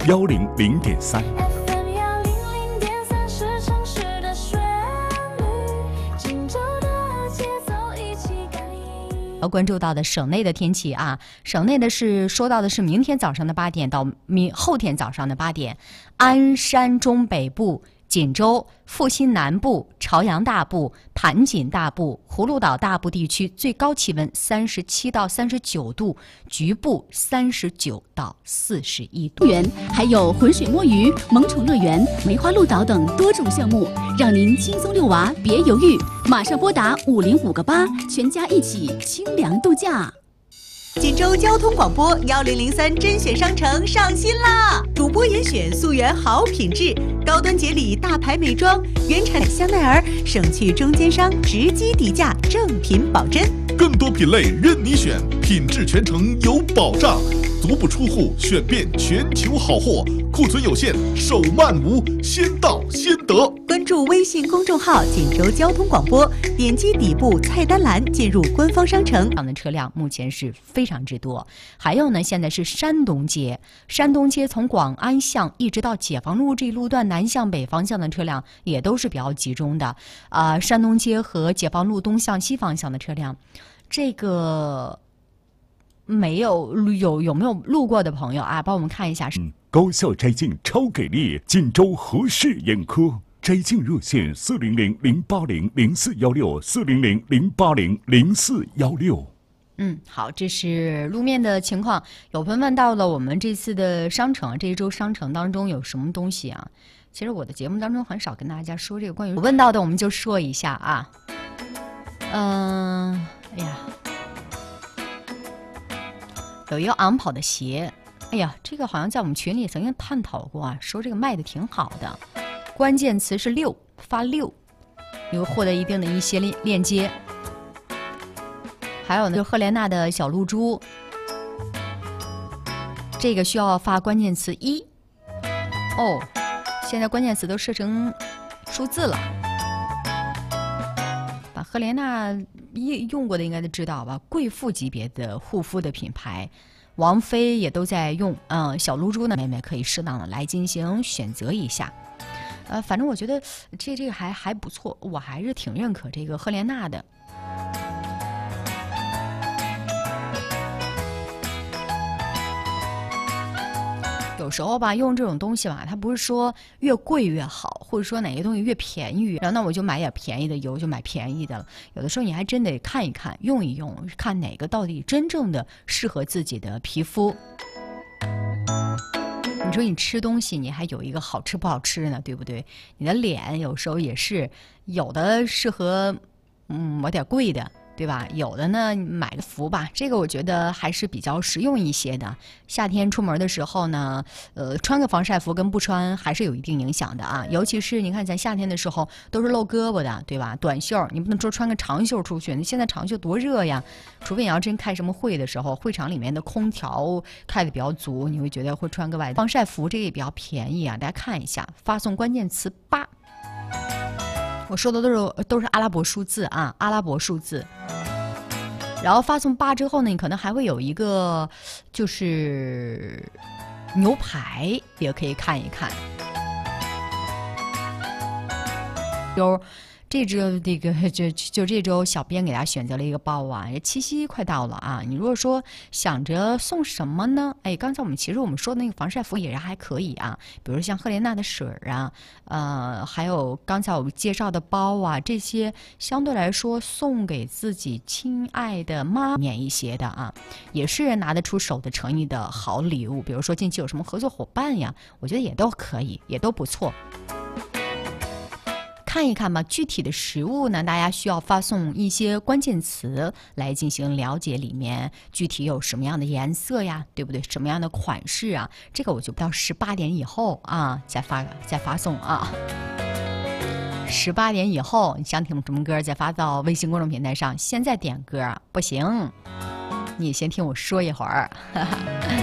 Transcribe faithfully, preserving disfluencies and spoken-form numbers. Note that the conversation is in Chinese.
幺零零点三。 要关注到的省内的天气啊，省内的是说到的是明天早上的八点到明后天早上的八点，鞍山中北部、锦州、阜新南部、朝阳大部、盘锦大部、葫芦岛大部地区最高气温三十七到三十九度，局部三十九到四十一度。 园还有浑水摸鱼、萌宠乐园、梅花鹿岛等多种项目，让您轻松遛娃，别犹豫，马上拨打五零五个八，全家一起清凉度假。 锦州交通广播幺零零三甄选商城上新啦！主播严选溯源好品质，高端节礼大牌美妆，原产香奈儿，省去中间商直击底价，正品保真。 更多品类任你选，品质全程有保障，足不出户选遍全球好货，库存有限，手慢无，先到先得。 关注微信公众号锦州交通广播，点击底部菜单栏进入官方商城。 这样的车辆目前是非常之多。还有呢，现在是山东街，山东街从广安巷一直到解放路这一路段南向北方向的车辆也都是比较集中的。啊、呃，山东街和解放路东向西方向的车辆，这个没有有有没有路过的朋友啊？帮我们看一下。 嗯，高效摘镜超给力，锦州和氏眼科。摘镜热线四零零零八零零四幺六四零零零八零零四幺六。 嗯，好，这是路面的情况。有朋友问到了我们这次的商城，这一周商城当中有什么东西啊？其实我的节目当中很少跟大家说这个关于我问到的，我们就说一下啊。嗯、呃，哎呀，有一个昂跑的鞋，哎呀，这个好像在我们群里曾经探讨过啊，说这个卖的挺好的。关键词是六，发六，你会获得一定的一些链链接。还有呢，就是赫莲娜的小露珠，这个需要发关键词一。哦，现在关键词都设成数字了。把赫莲娜用过的应该都知道吧？贵妇级别的护肤的品牌。王菲也都在用，嗯，小露珠呢，妹妹可以适当的来进行选择一下。呃，反正我觉得这这个还还不错，我还是挺认可这个赫莲娜的。有时候吧，用这种东西吧，它不是说越贵越好，或者说哪些东西越便宜，然后那我就买点便宜的油，就买便宜的了。有的时候你还真得看一看，用一用，看哪个到底真正的适合自己的皮肤。你说你吃东西，你还有一个好吃不好吃呢，对不对？你的脸有时候也是有的适合，嗯，抹点贵的。对吧？有的呢，买个服吧，这个我觉得还是比较实用一些的。夏天出门的时候呢，呃，穿个防晒服跟不穿还是有一定影响的啊。尤其是你看，咱夏天的时候都是露胳膊的，对吧？短袖，你不能说穿个长袖出去。现在长袖多热呀！除非你要真开什么会的时候，会场里面的空调开的比较足，你会觉得会穿个外防晒服，这个也比较便宜啊。大家看一下，发送关键词八。我说的都是都是阿拉伯数字啊，阿拉伯数字。然后发送八之后呢，你可能还会有一个就是牛排，也可以看一看。有这周这个就就这周小编给大家选择了一个包啊，七夕快到了啊，你如果说想着送什么呢？哎，刚才我们其实我们说的那个防晒服也是还可以啊，比如像赫莲娜的水啊，呃，还有刚才我们介绍的包啊，这些相对来说送给自己亲爱的妈免一些的啊，也是拿得出手的诚意的好礼物。比如说近期有什么合作伙伴呀，我觉得也都可以，也都不错。看一看吧，具体的实物呢，大家需要发送一些关键词来进行了解，里面具体有什么样的颜色呀，对不对？什么样的款式啊？这个我就到十八点以后啊再发再发送啊。十八点以后，你想听什么歌，再发到微信公众平台上。现在点歌不行，你先听我说一会儿。